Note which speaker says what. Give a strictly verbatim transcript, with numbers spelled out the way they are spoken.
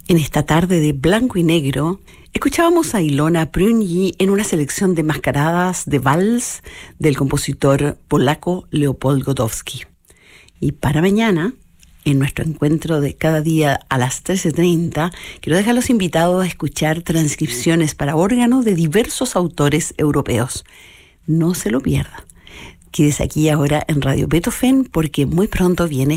Speaker 1: En esta tarde de blanco y negro, escuchábamos a Ilona Prunyi en una selección de mascaradas de vals del compositor polaco Leopold Godowski. Y para mañana, en nuestro encuentro de cada día a las trece treinta, quiero dejar a los invitados a escuchar transcripciones para órgano de diversos autores europeos. No se lo pierda. Quédese aquí ahora en Radio Beethoven porque muy pronto viene